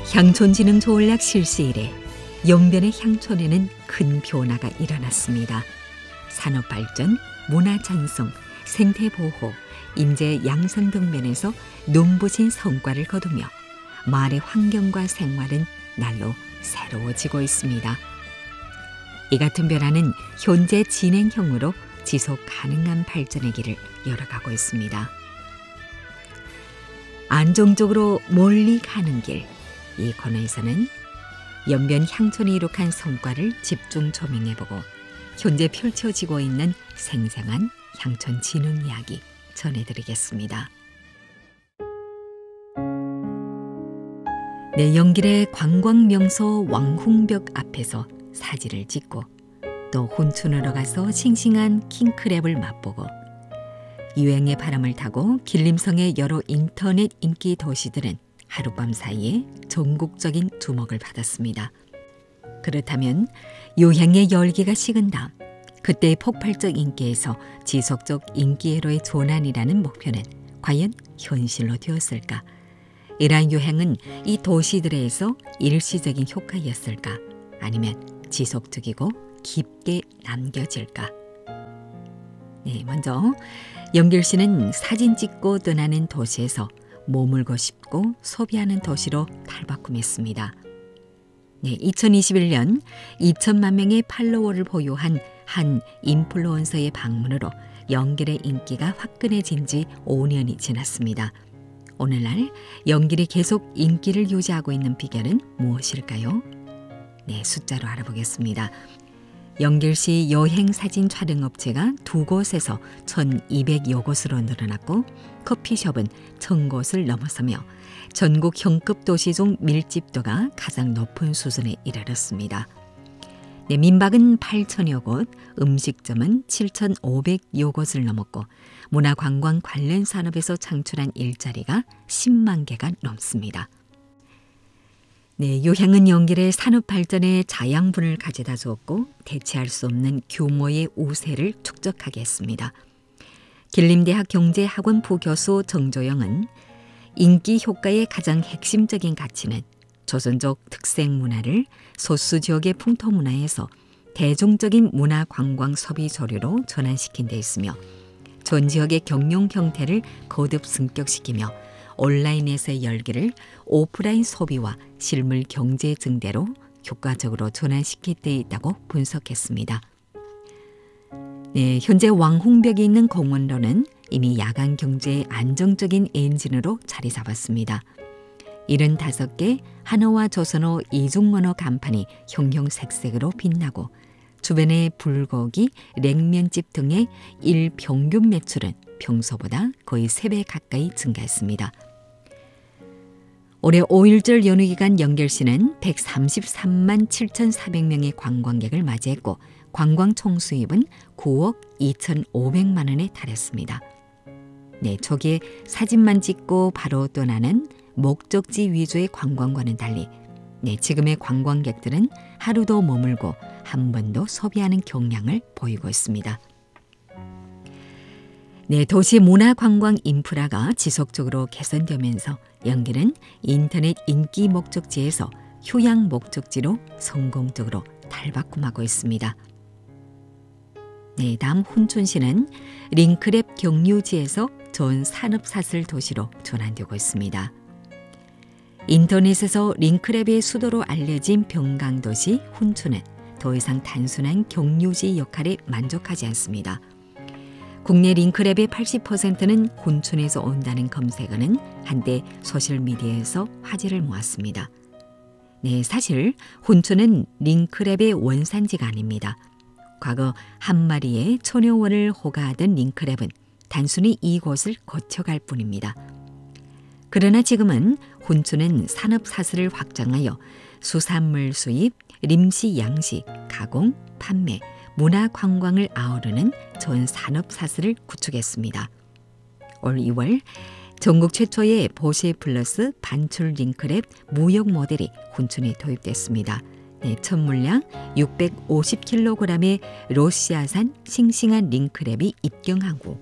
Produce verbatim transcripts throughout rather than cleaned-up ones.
향촌지능 조을약 실시 이래 영변의 향촌에는 큰 변화가 일어났습니다. 산업발전, 문화전송, 생태보호, 인재 양성 등 면에서 눈부신 성과를 거두며 마을의 환경과 생활은 날로 새로워지고 있습니다. 이 같은 변화는 현재 진행형으로 지속 가능한 발전의 길을 열어가고 있습니다. 안정적으로 멀리 가는 길, 이 코너에서는 연변 향촌이 이룩한 성과를 집중 조명해보고 현재 펼쳐지고 있는 생생한 향촌 진흥 이야기 전해드리겠습니다. 네, 영길의 관광명소 왕홍벽 앞에서 사진을 찍고 또 혼춘으로 가서 싱싱한 킹크랩을 맛보고 유행의 바람을 타고 길림성의 여러 인터넷 인기 도시들은 하룻밤 사이에 전국적인 주목을 받았습니다. 그렇다면 유행의 열기가 식은 다음 그때의 폭발적 인기에서 지속적 인기회로의 전환이라는 목표는 과연 현실로 되었을까? 이러한 유행은 이 도시들에서 일시적인 효과였을까? 아니면 지속적이고 깊게 남겨질까? 네, 먼저 영길시는 사진 찍고 떠나는 도시에서 머물고 싶고 소비하는 도시로 탈바꿈했습니다. 네, 이천이십일 년 이천만 명의 팔로워를 보유한 한 인플루언서의 방문으로 영길의 인기가 화끈해진 지 오 년이 지났습니다. 오늘날 영길이 계속 인기를 유지하고 있는 비결은 무엇일까요? 네, 숫자로 알아보겠습니다. 영길시 여행사진 촬영업체가 두 곳에서 천이백여 곳으로 늘어났고 커피숍은 천 곳을 넘어서며 전국 형급 도시 중 밀집도가 가장 높은 수준에 이르렀습니다. 네, 민박은 팔천여 곳, 음식점은 칠천오백여 곳을 넘었고 문화관광 관련 산업에서 창출한 일자리가 십만 개가 넘습니다. 네, 유행은 영길의 산업 발전에 자양분을 가져다 주었고 대체할 수 없는 규모의 우세를 축적하게 했습니다. 길림대학 경제학원 부교수 정조영은 인기 효과의 가장 핵심적인 가치는 조선족 특색 문화를 소수 지역의 풍토 문화에서 대중적인 문화 관광 소비 조류로 전환시킨 데 있으며 전 지역의 경영 형태를 거듭 승격시키며 온라인에서의 열기를 오프라인 소비와 실물 경제 증대로 효과적으로 전환시킬 데 있다고 분석했습니다. 네, 현재 왕홍벽이 있는 공원로는 이미 야간 경제의 안정적인 엔진으로 자리 잡았습니다. 칠십오 개 한어와 조선어 이중문어 간판이 형형색색으로 빛나고 주변의 불고기, 냉면집 등의 일 평균 매출은 평소보다 거의 세 배 가까이 증가했습니다. 올해 오일절 연휴 기간 영길시는 백삼십삼만 칠천사백 명의 관광객을 맞이했고 관광 총수입은 구억 이천오백만 원에 달했습니다. 네, 저기에 사진만 찍고 바로 떠나는 목적지 위주의 관광과는 달리 네, 지금의 관광객들은 하루도 머물고 한 번도 소비하는 경향을 보이고 있습니다. 네, 도시 문화 관광 인프라가 지속적으로 개선되면서 영길은 인터넷 인기 목적지에서 휴양 목적지로 성공적으로 탈바꿈하고 있습니다. 네, 다음 훈춘시는 링크랩 경유지에서 전 산업사슬 도시로 전환되고 있습니다. 인터넷에서 링크랩의 수도로 알려진 병강도시 훈춘은 더 이상 단순한 경유지 역할에 만족하지 않습니다. 국내 링크랩의 팔십 퍼센트는 훈춘에서 온다는 검색어는 한때 소셜미디어에서 화제를 모았습니다. 네, 사실 훈춘은 링크랩의 원산지가 아닙니다. 과거 한 마리의 초녀원을 호가하던 링크랩은 단순히 이곳을 거쳐갈 뿐입니다. 그러나 지금은 훈춘은 산업사슬을 확장하여 수산물 수입, 림시 양식, 가공, 판매, 문화관광을 아우르는 전 산업사슬을 구축했습니다. 올 이월 전국 최초의 보시 플러스 반출 링크랩 무역 모델이 훈춘에 도입됐습니다. 네, 첫 물량 육백오십 킬로그램의 러시아산 싱싱한 링크랩이 입경하고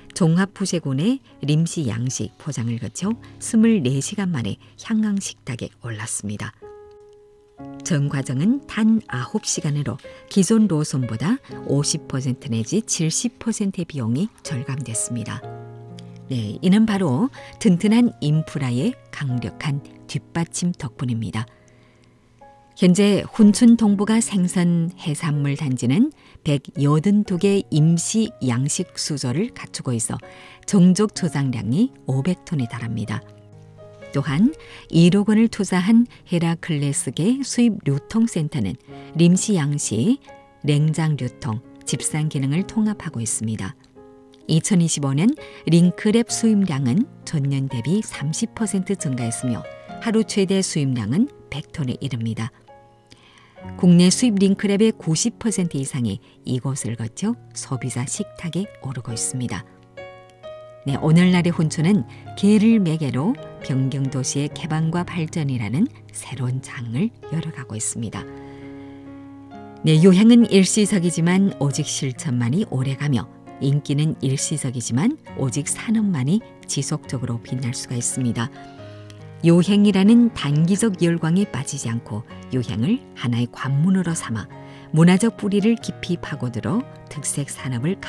종합부제군의 림시 양식 포장을 거쳐 이십사 시간 만에 향강식탁에 올랐습니다. 전 과정은 단 아홉 시간으로 기존 로선보다 오십 퍼센트 내지 칠십 퍼센트의 비용이 절감됐습니다. 네, 이는 바로 튼튼한 인프라의 강력한 뒷받침 덕분입니다. 현재 훈춘 동부가 생선 해산물 단지는 백팔십이 개 임시 양식 수조를 갖추고 있어 정족 저장량이 오백 톤에 달합니다. 또한 일억 원을 투자한 헤라클레스계 수입 유통센터는 림시 양식, 냉장 유통, 집산 기능을 통합하고 있습니다. 이천이십오 년 링크랩 수입량은 전년 대비 삼십 퍼센트 증가했으며 하루 최대 수입량은 백 톤에 이릅니다. 국내 수입 링크랩의 구십 퍼센트 이상이 이곳을 거쳐 소비자 식탁에 오르고 있습니다. 네, 오늘날의 훈춘은 게를 매개로 변경도시의 개방과 발전이라는 새로운 장을 열어가고 있습니다. 네, 유행은 일시적이지만 오직 실천만이 오래가며 인기는 일시적이지만 오직 산업만이 지속적으로 빛날 수가 있습니다. 유행이라는 단기적 열광에 빠지지 않고 유행을 하나의 관문으로 삼아 문화적 뿌리를 깊이 파고들어 특색 산업을